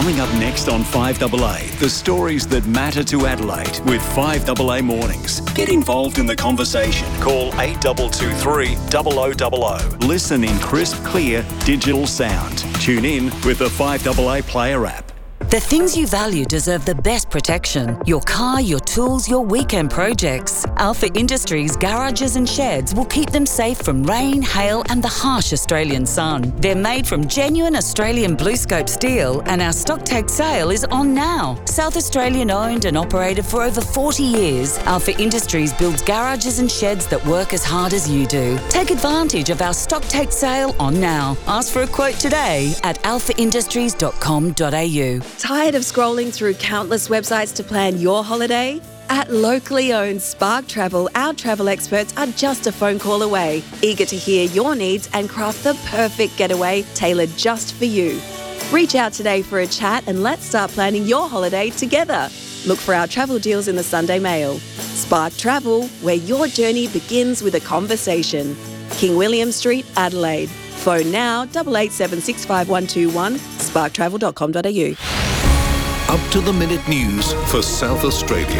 Coming up next on 5AA, the stories that matter to Adelaide with 5AA Mornings. Get involved in the conversation. Call 8223 0000. Listen in crisp, clear, digital sound. Tune in with the 5AA Player app. The things you value deserve the best protection. Your car, your tools, your weekend projects. Alpha Industries garages and sheds will keep them safe from rain, hail and the harsh Australian sun. They're made from genuine Australian BlueScope steel and our stock take sale is on now. South Australian owned and operated for over 40 years, Alpha Industries builds garages and sheds that work as hard as you do. Take advantage of our stock take sale on now. Ask for a quote today at alphaindustries.com.au. Tired of scrolling through countless websites to plan your holiday? At locally owned Spark Travel, our travel experts are just a phone call away, eager to hear your needs and craft the perfect getaway tailored just for you. Reach out today for a chat and let's start planning your holiday together. Look for our travel deals in the Sunday Mail. Spark Travel, where your journey begins with a conversation. King William Street, Adelaide. Phone now 88765121, sparktravel.com.au. Up-to-the-minute news for South Australia.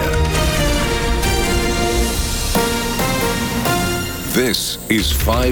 This is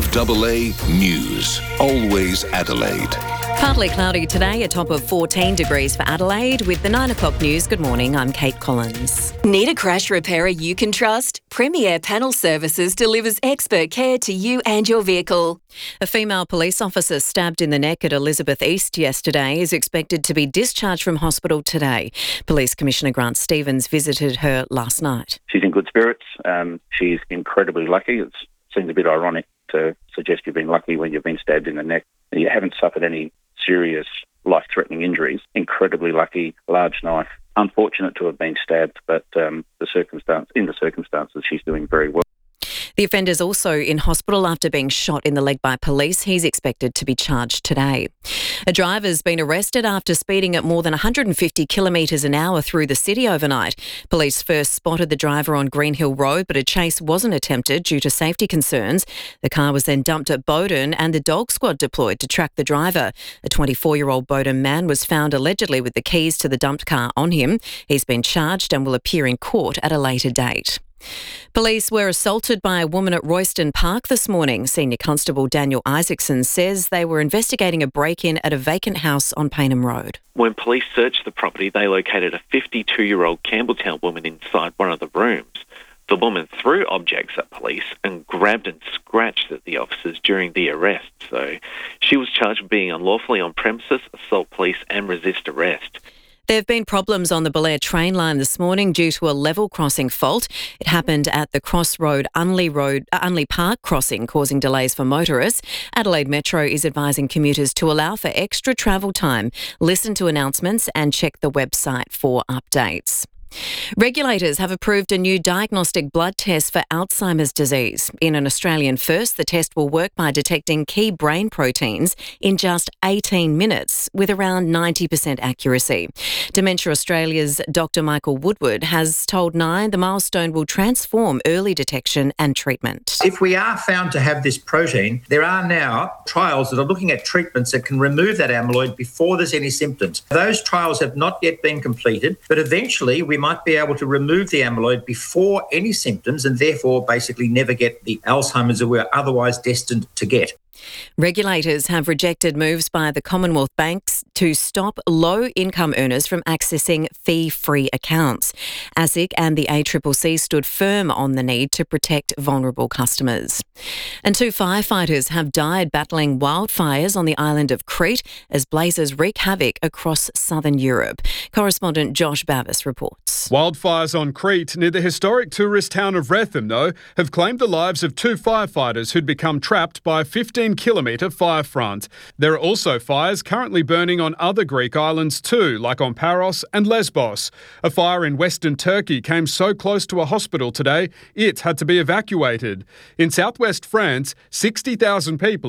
5AA News. Always Adelaide. Partly cloudy today, a top of 14 degrees for Adelaide. With the 9 o'clock news, good morning, I'm Kate Collins. Need a crash repairer you can trust? Premier Panel Services delivers expert care to you and your vehicle. A female police officer stabbed in the neck at Elizabeth East yesterday is expected to be discharged from hospital today. Police Commissioner Grant Stevens visited her last night. She's in good spirits. She's incredibly lucky. It seems a bit ironic to suggest you've been lucky when you've been stabbed in the neck. You haven't suffered any serious life-threatening injuries. Incredibly lucky, large knife. Unfortunate to have been stabbed, but in the circumstances, she's doing very well. The offender's also in hospital after being shot in the leg by police. He's expected to be charged today. A driver's been arrested after speeding at more than 150 kilometres an hour through the city overnight. Police first spotted the driver on Greenhill Road, but a chase wasn't attempted due to safety concerns. The car was then dumped at Bowden and the dog squad deployed to track the driver. A 24-year-old Bowden man was found allegedly with the keys to the dumped car on him. He's been charged and will appear in court at a later date. Police were assaulted by a woman at Royston Park this morning. Senior Constable Daniel Isaacson says they were investigating a break-in at a vacant house on Paynham Road. When police searched the property, they located a 52-year-old Campbelltown woman inside one of the rooms. The woman threw objects at police and grabbed and scratched at the officers during the arrest. So she was charged with being unlawfully on premises, assault police and resist arrest. There have been problems on the Belair train line this morning due to a level crossing fault. It happened at the Crossroad Unley Park crossing, causing delays for motorists. Adelaide Metro is advising commuters to allow for extra travel time. Listen to announcements and check the website for updates. Regulators have approved a new diagnostic blood test for Alzheimer's disease. In an Australian first, the test will work by detecting key brain proteins in just 18 minutes with around 90% accuracy. Dementia Australia's Dr Michael Woodward has told Nine the milestone will transform early detection and treatment. If we are found to have this protein, there are now trials that are looking at treatments that can remove that amyloid before there's any symptoms. Those trials have not yet been completed, but eventually we might be able to remove the amyloid before any symptoms and therefore basically never get the Alzheimer's that we're otherwise destined to get. Regulators have rejected moves by the Commonwealth banks to stop low-income earners from accessing fee-free accounts. ASIC and the ACCC stood firm on the need to protect vulnerable customers. And 2 firefighters have died battling wildfires on the island of Crete as blazes wreak havoc across southern Europe. Correspondent Josh Bavis reports. Wildfires on Crete near the historic tourist town of Rethym, though, have claimed the lives of 2 firefighters who'd become trapped by a 15-kilometre fire front. There are also fires currently burning on other Greek islands too, like on Paros and Lesbos. A fire in western Turkey came so close to a hospital today, it had to be evacuated. In southwest France, 60,000 people